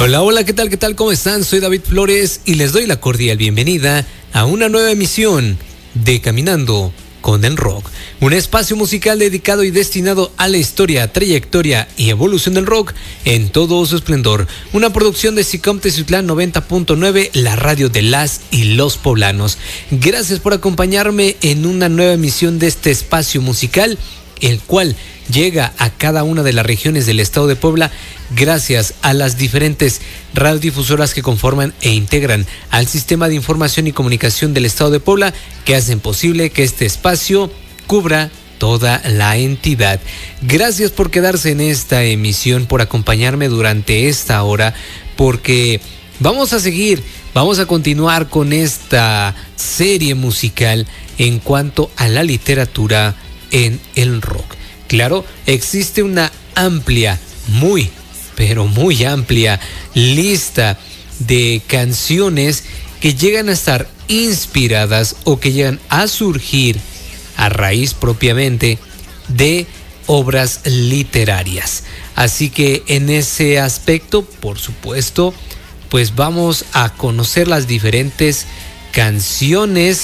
Hola, hola, ¿qué tal? ¿Qué tal? ¿Cómo están? Soy David Flores y les doy la cordial bienvenida a una nueva emisión de Caminando con el Rock, un espacio musical dedicado y destinado a la historia, trayectoria y evolución del rock en todo su esplendor. Una producción de SICOM Teciutlán 90.9, la radio de las y los poblanos. Gracias por acompañarme en una nueva emisión de este espacio musical, el cual llega a cada una de las regiones del estado de Puebla gracias a las diferentes radiodifusoras que conforman e integran al sistema de información y comunicación del estado de Puebla, que hacen posible que este espacio cubra toda la entidad. Gracias por quedarse en esta emisión, por acompañarme durante esta hora, porque vamos a continuar con esta serie musical en cuanto a la literatura en el rock. Claro, existe una amplia, muy amplia lista de canciones que llegan a estar inspiradas o que llegan a surgir a raíz propiamente de obras literarias. Así que en ese aspecto, por supuesto, pues vamos a conocer las diferentes canciones